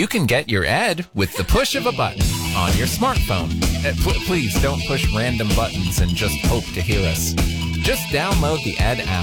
You can get your ed with the push of a button on your smartphone. Please don't push random buttons and just hope to hear us. Just download the Ed app